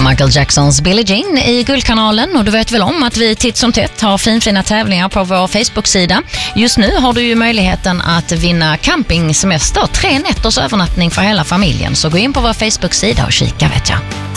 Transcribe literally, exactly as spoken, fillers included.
Michael Jacksons Billie Jean i Guldkanalen, och du vet väl om att vi titt som tätt har finfina tävlingar på vår Facebook-sida. Just nu har du ju möjligheten att vinna campingsemester, tre nätters övernattning för hela familjen, så gå in på vår Facebook-sida och kika, vet jag.